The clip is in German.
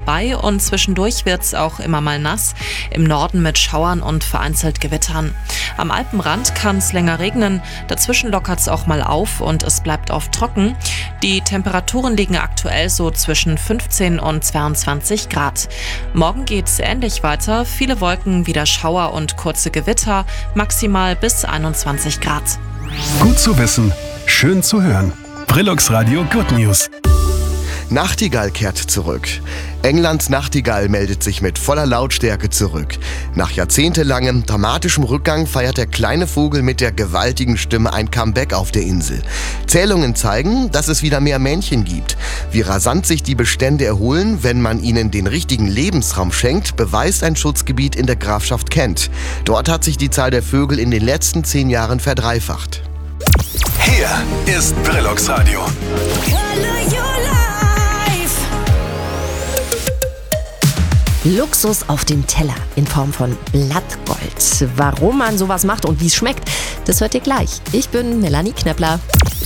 vorbei und zwischendurch wird's auch immer mal nass. Im Norden mit Schauern und vereinzelt Gewittern. Am Alpenrand kann's länger regnen, dazwischen lockert's auch mal auf und es bleibt oft trocken. Die Temperaturen liegen aktuell so zwischen 15 und 22 Grad. Morgen geht's ähnlich weiter, viele Wolken, wieder Schauer und kurze Gewitter, maximal bis 21 Grad. Gut zu wissen, schön zu hören. Brillux Radio Good News. Nachtigall kehrt zurück. Englands Nachtigall meldet sich mit voller Lautstärke zurück. Nach jahrzehntelangem dramatischem Rückgang feiert der kleine Vogel mit der gewaltigen Stimme ein Comeback auf der Insel. Zählungen zeigen, dass es wieder mehr Männchen gibt. Wie rasant sich die Bestände erholen, wenn man ihnen den richtigen Lebensraum schenkt, beweist ein Schutzgebiet in der Grafschaft Kent. Dort hat sich die Zahl der Vögel in den letzten 10 Jahren verdreifacht. Hier ist Brillux Radio. Luxus auf dem Teller in Form von Blattgold. Warum man sowas macht und wie es schmeckt, das hört ihr gleich. Ich bin Melanie Knepper.